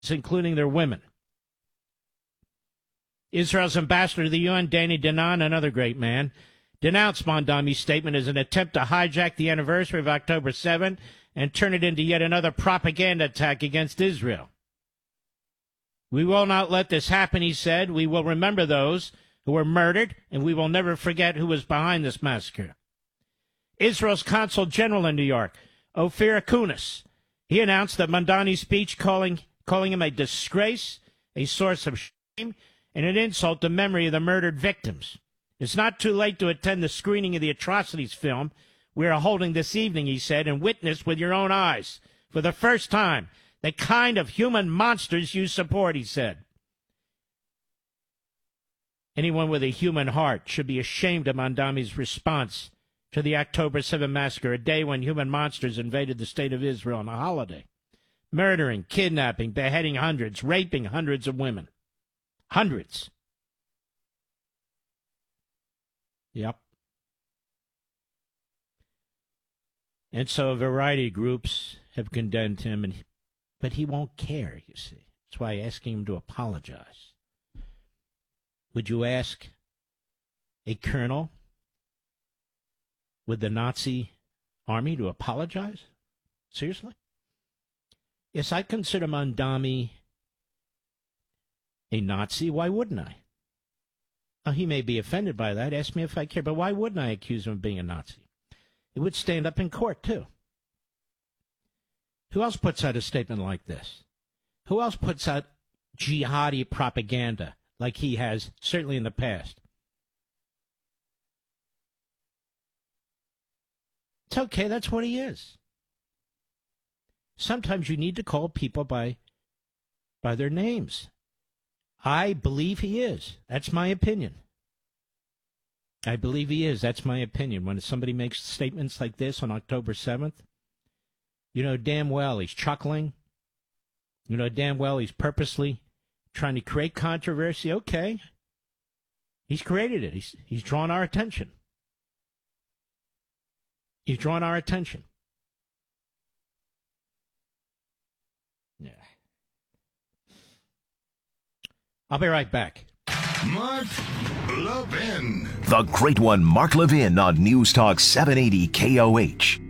including their women. Israel's ambassador to the UN, Danny Danon, another great man, denounced Mondami's statement as an attempt to hijack the anniversary of October 7 and turn it into yet another propaganda attack against Israel. We will not let this happen, he said. We will remember those who were murdered, and we will never forget who was behind this massacre. Israel's consul general in New York, Ophir Akunis, he announced that Mondami's speech calling him a disgrace, a source of shame, and an insult to memory of the murdered victims. It's not too late to attend the screening of the atrocities film we are holding this evening, he said, and witness with your own eyes, for the first time, the kind of human monsters you support, he said. Anyone with a human heart should be ashamed of Mondami's response to the October 7 massacre, a day when human monsters invaded the state of Israel on a holiday, murdering, kidnapping, beheading hundreds, raping hundreds of women. Hundreds. Yep. And so a variety of groups have condemned him, but he won't care, you see. That's why I'm asking him to apologize. Would you ask a colonel with the Nazi army to apologize? Seriously? Yes, I consider Mondami a Nazi. Why wouldn't I? Oh, he may be offended by that. Ask me if I care. But why wouldn't I accuse him of being a Nazi? It would stand up in court, too. Who else puts out a statement like this? Who else puts out jihadi propaganda like he has, certainly in the past? It's okay. That's what he is. Sometimes you need to call people by their names. I believe he is. That's my opinion. I believe he is. That's my opinion. When somebody makes statements like this on October 7th, you know damn well he's chuckling. You know damn well he's purposely trying to create controversy. Okay. He's created it. He's drawn our attention. He's drawn our attention. Yeah. I'll be right back. Mark Levin. The great one, Mark Levin, on News Talk 780 KOH.